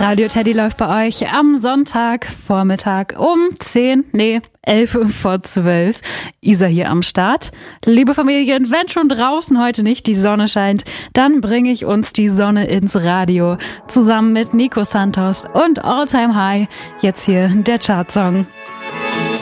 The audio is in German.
Radio Teddy läuft bei euch am Sonntagvormittag um 11 vor 12. Isa hier am Start. Liebe Familien, wenn schon draußen heute nicht die Sonne scheint, dann bringe ich uns die Sonne ins Radio. Zusammen mit Nico Santos und All Time High. Jetzt hier der Chartsong.